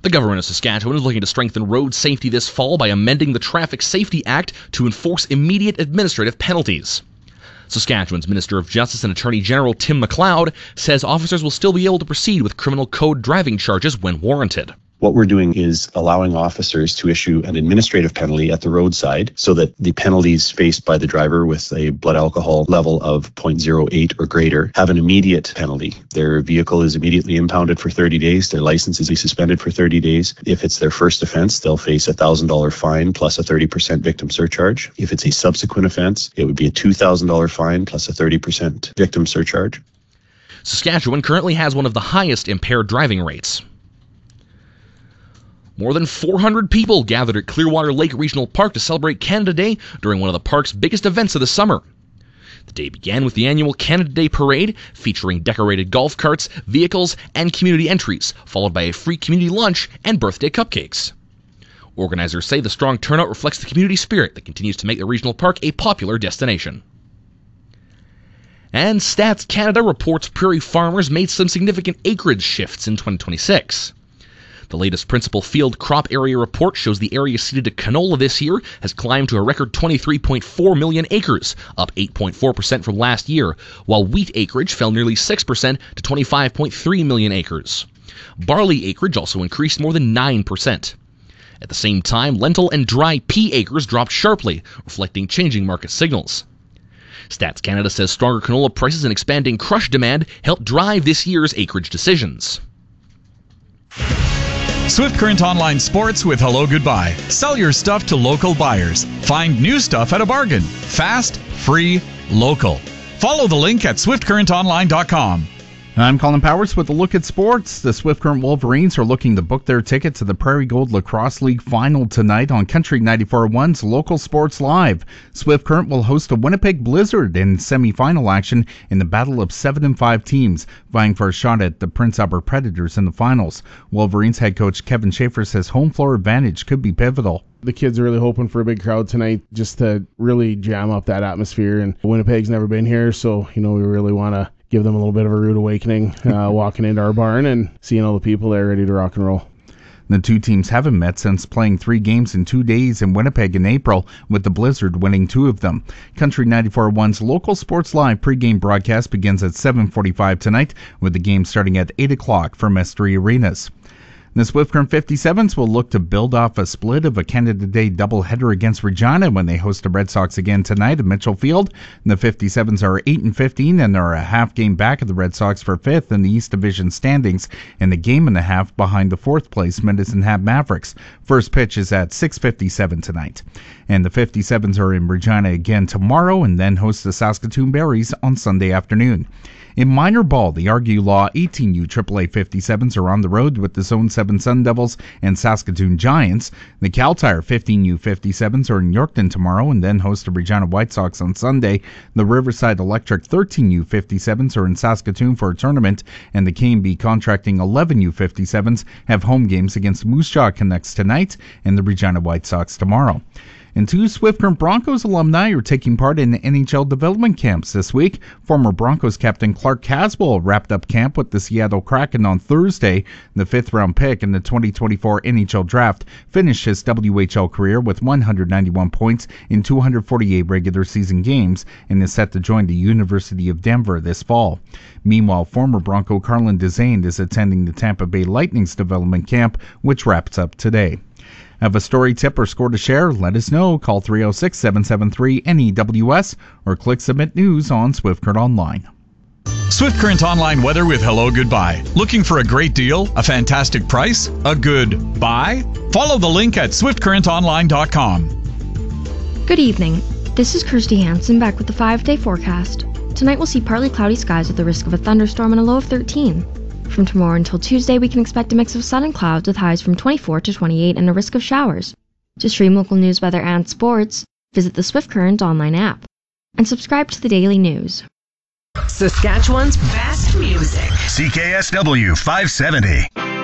The government of Saskatchewan is looking to strengthen road safety this fall by amending the Traffic Safety Act to enforce immediate administrative penalties. Saskatchewan's Minister of Justice and Attorney General Tim MacLeod says officers will still be able to proceed with criminal code driving charges when warranted. What we're doing is allowing officers to issue an administrative penalty at the roadside so that the penalties faced by the driver with a blood alcohol level of 0.08 or greater have an immediate penalty. Their vehicle is immediately impounded for 30 days. Their license is suspended for 30 days. If it's their first offense, they'll face a $1,000 fine plus a 30% victim surcharge. If it's a subsequent offense, it would be a $2,000 fine plus a 30% victim surcharge. Saskatchewan currently has one of the highest impaired driving rates. More than 400 people gathered at Clearwater Lake Regional Park to celebrate Canada Day during one of the park's biggest events of the summer. The day began with the annual Canada Day Parade, featuring decorated golf carts, vehicles, and community entries, followed by a free community lunch and birthday cupcakes. Organizers say the strong turnout reflects the community spirit that continues to make the regional park a popular destination. And Stats Canada reports prairie farmers made some significant acreage shifts in 2026. The latest Principal Field Crop Area report shows the area seeded to canola this year has climbed to a record 23.4 million acres, up 8.4% from last year, while wheat acreage fell nearly 6% to 25.3 million acres. Barley acreage also increased more than 9%. At the same time, lentil and dry pea acres dropped sharply, reflecting changing market signals. Stats Canada says stronger canola prices and expanding crush demand helped drive this year's acreage decisions. Swift Current Online Sports with Hello Goodbye. Sell your stuff to local buyers. Find new stuff at a bargain. Fast, free, local. Follow the link at swiftcurrentonline.com. I'm Colin Powers with a look at sports. The Swift Current Wolverines are looking to book their ticket to the Prairie Gold Lacrosse League final tonight on Country 94.1's Local Sports Live. Swift Current will host a Winnipeg Blizzard in semi-final action in the battle of 7 and 5 teams, vying for a shot at the Prince Albert Predators in the finals. Wolverines head coach Kevin Schaefer says home floor advantage could be pivotal. The kids are really hoping for a big crowd tonight just to really jam up that atmosphere. And Winnipeg's never been here, so we really want to give them a little bit of a rude awakening walking into our barn and seeing all the people there ready to rock and roll. The two teams haven't met since playing 3 games in 2 days in Winnipeg in April, with the Blizzard winning 2 of them. Country 94.1's Local Sports Live pregame broadcast begins at 7:45 tonight, with the game starting at 8 o'clock from S3 Arenas. The Swift Current 57s will look to build off a split of a Canada Day doubleheader against Regina when they host the Red Sox again tonight at Mitchell Field. The 57s are 8-15 and are a half game back of the Red Sox for 5th in the East Division standings and a game and a half behind the 4th place Medicine Hat Mavericks. First pitch is at 6:57 tonight. And the 57s are in Regina again tomorrow and then host the Saskatoon Berries on Sunday afternoon. In minor ball, the Argue Law 18U AAA 57s are on the road with the Zone 7 Sun Devils and Saskatoon Giants. The Cal Tire 15U 57s are in Yorkton tomorrow and then host the Regina White Sox on Sunday. The Riverside Electric 13U 57s are in Saskatoon for a tournament, and the K&B Contracting 11U 57s have home games against Moose Jaw Canucks tonight and the Regina White Sox tomorrow. And 2 Swift Current Broncos alumni are taking part in NHL development camps this week. Former Broncos captain Clark Caswell wrapped up camp with the Seattle Kraken on Thursday. The 5th-round pick in the 2024 NHL Draft finished his WHL career with 191 points in 248 regular season games and is set to join the University of Denver this fall. Meanwhile, former Bronco Carlin Desane is attending the Tampa Bay Lightning's development camp, which wraps up today. Have a story, tip, or score to share? Let us know. Call 306-773-NEWS or click Submit News on Swift Current Online. Swift Current Online weather with Hello Goodbye. Looking for a great deal, a fantastic price, a good buy? Follow the link at swiftcurrentonline.com. Good evening. This is Kirsty Hansen back with the 5-day forecast. Tonight we'll see partly cloudy skies with the risk of a thunderstorm and a low of 13. From tomorrow until Tuesday, we can expect a mix of sun and clouds with highs from 24 to 28 and a risk of showers. To stream local news, weather, and sports, visit the Swift Current online app. And subscribe to the Daily News. Saskatchewan's best music. CKSW 570.